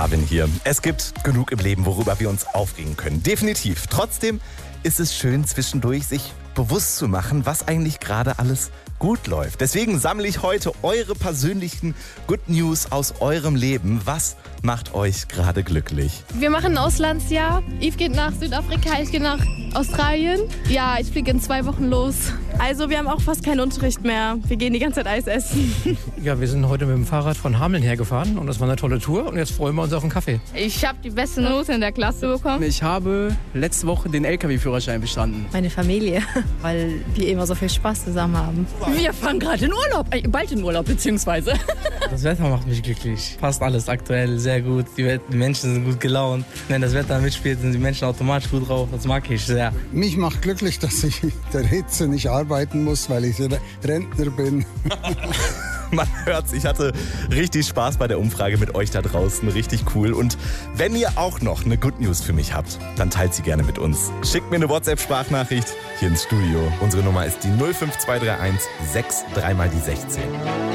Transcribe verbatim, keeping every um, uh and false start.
Marvin hier. Es gibt genug im Leben, worüber wir uns aufregen können. Definitiv. Trotzdem ist es schön, zwischendurch sich bewusst zu machen, was eigentlich gerade alles gut läuft. Deswegen sammle ich heute eure persönlichen Good News aus eurem Leben. Was macht euch gerade glücklich? Wir machen ein Auslandsjahr. Yves geht nach Südafrika, ich gehe nach Australien. Ja, ich fliege in zwei Wochen los. Also wir haben auch fast keinen Unterricht mehr. Wir gehen die ganze Zeit Eis essen. Ja, wir sind heute mit dem Fahrrad von Hameln hergefahren und das war eine tolle Tour und jetzt freuen wir uns auf einen Kaffee. Ich habe die beste Note in der Klasse bekommen. Ich habe letzte Woche den L K W-Führerschein bestanden. Meine Familie, weil wir immer so viel Spaß zusammen haben. Wir fahren gerade in Urlaub, äh, bald in Urlaub beziehungsweise. Das Wetter macht mich glücklich. Fast alles aktuell sehr gut. Die, die Menschen sind gut gelaunt. Wenn das Wetter mitspielt, sind die Menschen automatisch gut drauf. Das mag ich sehr. Mich macht glücklich, dass ich der Hitze nicht arbeiten muss, weil ich Rentner bin. Man hört's, ich hatte richtig Spaß bei der Umfrage mit euch da draußen. Richtig cool. Und wenn ihr auch noch eine Good News für mich habt, dann teilt sie gerne mit uns. Schickt mir eine WhatsApp-Sprachnachricht hier ins Studio. Unsere Nummer ist die null fünf zwei drei eins sechs drei mal die sechzehn.